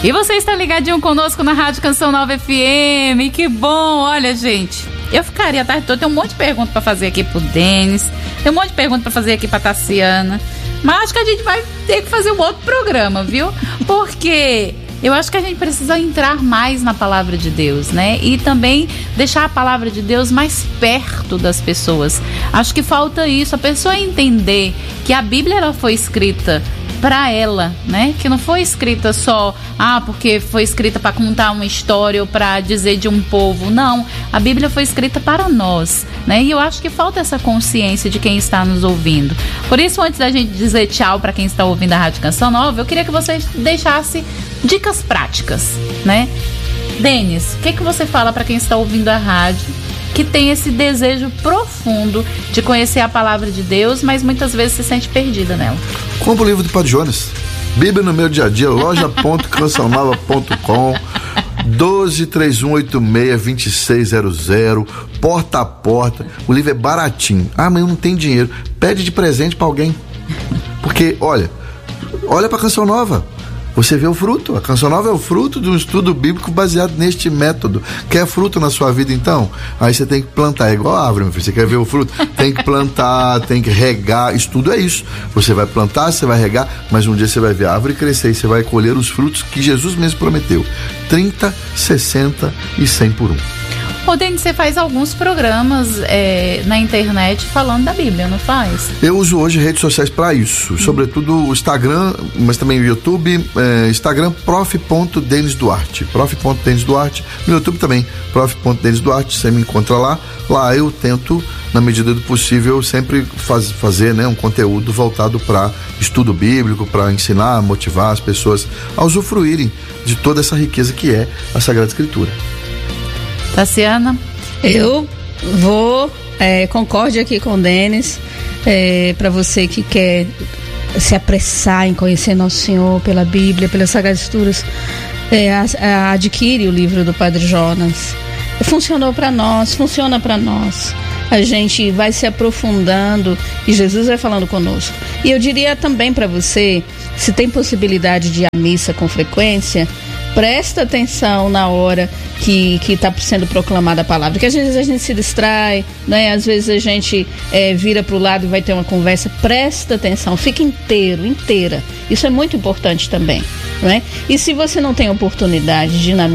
E você está ligadinho conosco na Rádio Canção Nova FM. Que bom, olha, gente. Eu ficaria a tarde toda, tem um monte de perguntas para fazer aqui pro Denis, tem um monte de perguntas para fazer aqui pra Tassiana. Mas acho que a gente vai ter que fazer um outro programa, viu? Porque eu acho que a gente precisa entrar mais na palavra de Deus, né? E também deixar a palavra de Deus mais perto das pessoas. Acho que falta isso, a pessoa entender que a Bíblia ela foi escrita para ela, né? Que não foi escrita só, porque foi escrita para contar uma história ou para dizer de um povo. Não, a Bíblia foi escrita para nós, né? E eu acho que falta essa consciência de quem está nos ouvindo. Por isso, antes da gente dizer tchau para quem está ouvindo a Rádio Canção Nova, eu queria que você deixasse dicas práticas, né? Denis, o que você fala para quem está ouvindo a rádio, que tem esse desejo profundo de conhecer a palavra de Deus, mas muitas vezes se sente perdida nela? Compra o livro do Padre Jonas, Bíblia no meu dia a dia, loja.cançãonova.com, 12-3186-2600, porta a porta. O livro é baratinho. Mas eu não tenho dinheiro. Pede de presente pra alguém. Porque, olha pra Canção Nova. Você vê o fruto. A Canção Nova é o fruto de um estudo bíblico baseado neste método. Quer fruto na sua vida, então? Aí você tem que plantar. É igual a árvore, meu filho. Você quer ver o fruto? Tem que plantar, tem que regar. Estudo é isso. Você vai plantar, você vai regar, mas um dia você vai ver a árvore crescer e você vai colher os frutos que Jesus mesmo prometeu. 30, 60 e 100 por 1. Ô, Denis, você faz alguns programas na internet falando da Bíblia, não faz? Eu uso hoje redes sociais para isso, sobretudo o Instagram, mas também o YouTube. Instagram, prof.denisduarte, prof.denisduarte, no YouTube também, prof.denisduarte, você me encontra lá. Lá eu tento, na medida do possível, sempre fazer, né, um conteúdo voltado para estudo bíblico, para ensinar, motivar as pessoas a usufruírem de toda essa riqueza que é a Sagrada Escritura. Tassiana? Eu vou, concorde aqui com o Denis, para você que quer se apressar em conhecer Nosso Senhor pela Bíblia, pelas Sagradas Escrituras, adquire o livro do Padre Jonas. Funcionou para nós, funciona para nós. A gente vai se aprofundando e Jesus vai falando conosco. E eu diria também para você, se tem possibilidade de ir à missa com frequência, presta atenção na hora que está sendo proclamada a palavra, porque às vezes a gente se distrai, né? Às vezes a gente vira para o lado e vai ter uma conversa. Presta atenção, fica inteira. Isso é muito importante também, não é? E se você não tem oportunidade de ir na